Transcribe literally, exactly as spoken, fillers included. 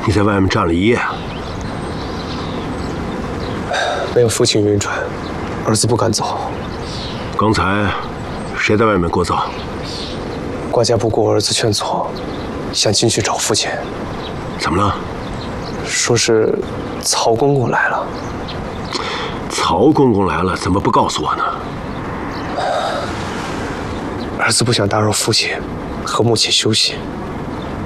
你在外面站了一夜啊？ 没有父亲晕船，儿子不敢走。 刚才谁在外面聒噪？ 管家不顾我儿子劝阻，想进去找父亲。 怎么了？说是曹公公来了。 曹公公来了，怎么不告诉我呢？ 儿子不想打扰父亲和母亲休息。